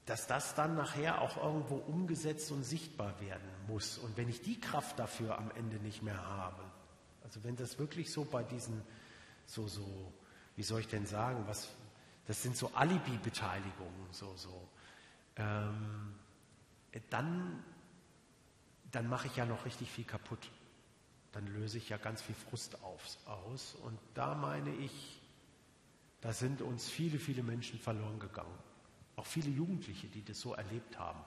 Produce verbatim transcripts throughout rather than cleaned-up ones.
dass das dann nachher auch irgendwo umgesetzt und sichtbar werden muss. Und wenn ich die Kraft dafür am Ende nicht mehr habe, also wenn das wirklich so bei diesen, so, so, wie soll ich denn sagen, was, das sind so Alibi-Beteiligungen, so, so, ähm, dann, dann mache ich ja noch richtig viel kaputt. Dann löse ich ja ganz viel Frust auf, aus. Und da meine ich, da sind uns viele, viele Menschen verloren gegangen. Auch viele Jugendliche, die das so erlebt haben.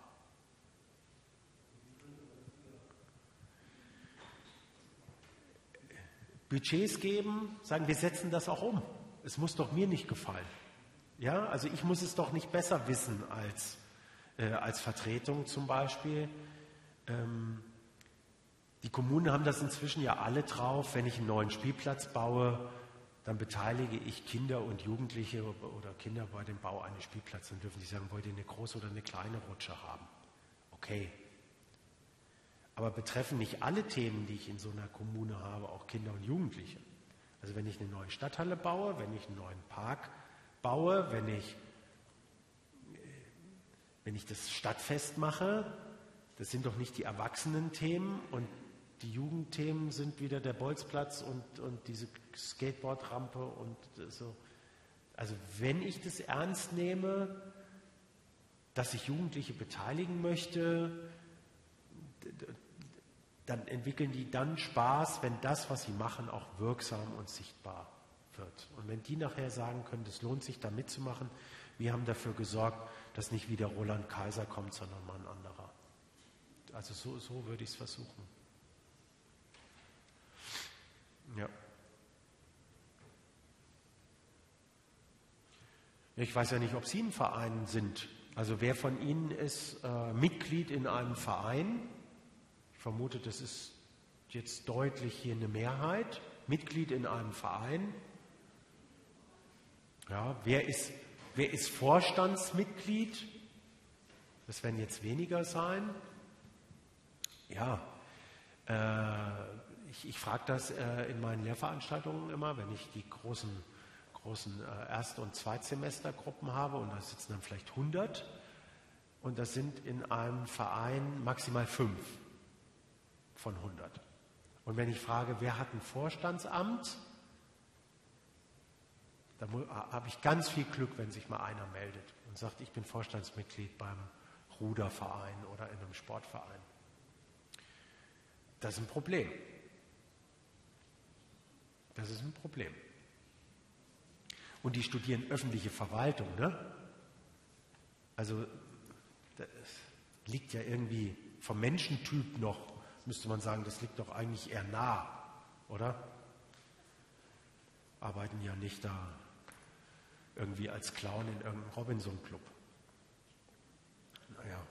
Budgets geben, sagen, wir setzen das auch um. Es muss doch mir nicht gefallen. Ja, also ich muss es doch nicht besser wissen als, äh, als Vertretung zum Beispiel. Ähm, die Kommunen haben das inzwischen ja alle drauf, wenn ich einen neuen Spielplatz baue, dann beteilige ich Kinder und Jugendliche oder Kinder bei dem Bau eines Spielplatzes. Dann dürfen die sagen, wollt ihr eine große oder eine kleine Rutsche haben? Okay. Aber betreffen nicht alle Themen, die ich in so einer Kommune habe, auch Kinder und Jugendliche? Also wenn ich eine neue Stadthalle baue, wenn ich einen neuen Park baue, wenn ich, wenn ich das Stadtfest mache, das sind doch nicht die Erwachsenen-Themen und die Jugendthemen sind wieder der Bolzplatz und, und diese Skateboardrampe und so. Also wenn ich das ernst nehme, dass ich Jugendliche beteiligen möchte, dann entwickeln die dann Spaß, wenn das, was sie machen, auch wirksam und sichtbar wird. Und wenn die nachher sagen können, das lohnt sich, da mitzumachen, wir haben dafür gesorgt, dass nicht wieder Roland Kaiser kommt, sondern mal ein anderer. Also so, so würde ich es versuchen. Ja. Ich weiß ja nicht, ob Sie ein Verein sind. Also wer von Ihnen ist äh, Mitglied in einem Verein? Ich vermute, das ist jetzt deutlich hier eine Mehrheit. Mitglied in einem Verein. Ja, wer ist, wer ist Vorstandsmitglied? Das werden jetzt weniger sein. Ja, äh, ich, ich frage das äh, in meinen Lehrveranstaltungen immer, wenn ich die großen, großen äh, Erst- und Zweitsemestergruppen habe und da sitzen dann vielleicht hundert und das sind in einem Verein maximal fünf von hundert. Und wenn ich frage, wer hat ein Vorstandsamt, dann habe ich ganz viel Glück, wenn sich mal einer meldet und sagt, ich bin Vorstandsmitglied beim Ruderverein oder in einem Sportverein. Das ist ein Problem. Das ist ein Problem. Und die studieren öffentliche Verwaltung, ne? Also das liegt ja irgendwie vom Menschentyp noch, müsste man sagen, das liegt doch eigentlich eher nah, oder? Arbeiten ja nicht da irgendwie als Clown in irgendeinem Robinson-Club. Naja.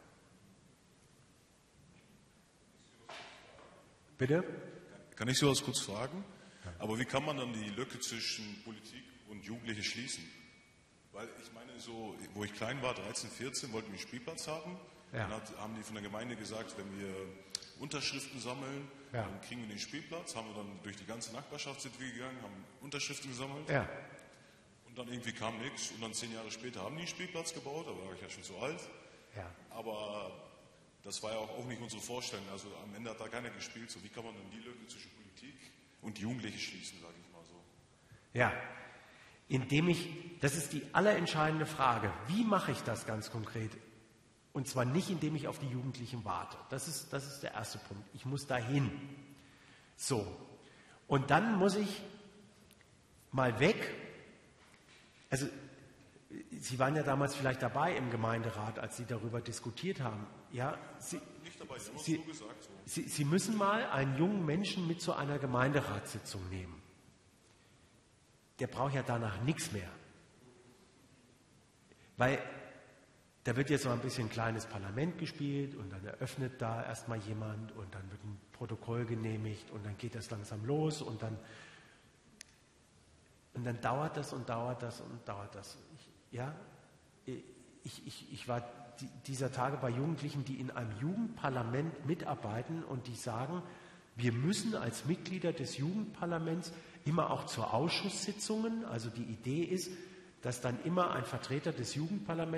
Bitte? Kann ich sowas kurz fragen? Ja. Aber wie kann man dann die Lücke zwischen Politik und Jugendliche schließen? Weil ich meine, so, wo ich klein war, dreizehn, vierzehn, wollten wir einen Spielplatz haben. Ja. Dann hat, haben die von der Gemeinde gesagt, wenn wir Unterschriften sammeln, ja, dann kriegen wir den Spielplatz. Haben wir dann durch die ganze Nachbarschaft sind wir gegangen, haben Unterschriften gesammelt. Ja. Und dann irgendwie kam nichts. Und dann zehn Jahre später haben die einen Spielplatz gebaut, da war ich ja schon zu alt. Ja. Aber das war ja auch, auch nicht unsere Vorstellung. Also am Ende hat da keiner gespielt. So, wie kann man dann die Lücke zwischen Politik und Jugendliche schließen, sage ich mal so. Ja, indem ich, das ist die allerentscheidende Frage, wie mache ich das ganz konkret? Und zwar nicht, indem ich auf die Jugendlichen warte. Das ist, das ist der erste Punkt. Ich muss dahin. So, und dann muss ich mal weg. Also, Sie waren ja damals vielleicht dabei im Gemeinderat, als Sie darüber diskutiert haben. Ja, Sie, nicht dabei, Sie, Sie, so gesagt, so. Sie, Sie müssen mal einen jungen Menschen mit zu einer Gemeinderatssitzung nehmen. Der braucht ja danach nichts mehr. Weil da wird jetzt mal ein bisschen ein kleines Parlament gespielt und dann eröffnet da erstmal jemand und dann wird ein Protokoll genehmigt und dann geht das langsam los und dann, und dann dauert das und dauert das und dauert das. Ich, ja, ich, ich, ich war die, dieser Tage bei Jugendlichen, die in einem Jugendparlament mitarbeiten und die sagen, wir müssen als Mitglieder des Jugendparlaments immer auch zu Ausschusssitzungen, also die Idee ist, dass dann immer ein Vertreter des Jugendparlaments